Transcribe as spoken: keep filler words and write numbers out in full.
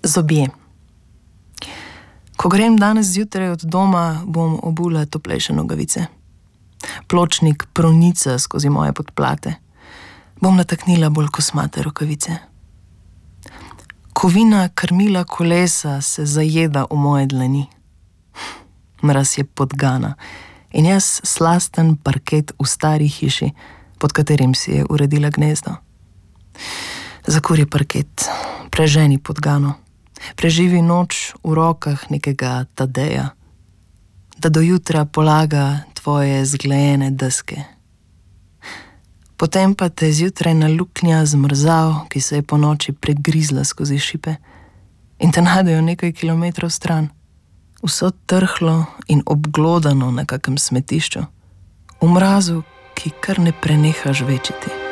Zobje. Ko grem danes zjutraj od doma, bom obula toplejše nogavice. Pločnik pronica skozi moje podplate. Bom nataknila bolj kosmate rokavice. Kovina krmila kolesa se zajeda v moje dlani. Mraz je podgana in jaz slasten parket v stari hiši, pod katerim si je uredila gnezdo. Zakurje parket, preženi podgano, preživi noč v rokah nekega Tadeja, da do jutra polaga tvoje zglejene deske. Potem pa te zjutraj naluknja zmrzal, ki se je po noči pregrizla skozi šipe in te najdejo nekaj kilometrov stran, vso trhlo in obglodano na kakem smetišču, v mrazu, ki kar ne preneha žvečiti.